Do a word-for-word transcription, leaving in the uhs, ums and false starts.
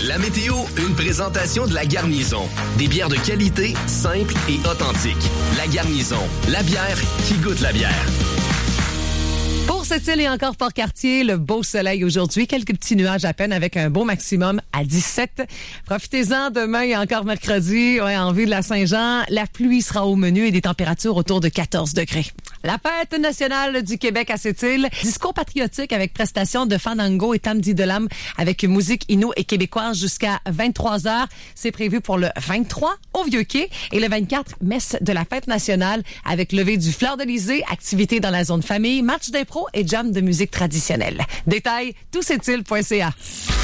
La météo, une présentation de La Garnison. Des bières de qualité, simples et authentiques. La Garnison, la bière qui goûte la bière. Pour cette île et encore Port-Cartier, le beau soleil aujourd'hui. Quelques petits nuages à peine avec un beau maximum à dix-sept. Profitez-en demain et encore mercredi. Ouais, en vue de la Saint-Jean, la pluie sera au menu et des températures autour de quatorze degrés. La fête nationale du Québec à cette île. Discours patriotique avec prestation de fandango et tamdi de l'âme avec musique inou et québécoise jusqu'à vingt-trois heures. C'est prévu pour le vingt-trois au Vieux-Quai et le vingt-quatre, messe de la fête nationale avec levée du Fleur-de-Lysée, activités dans la zone famille, match d'impro et jam de musique traditionnelle. Détail, tout c'est il point c a.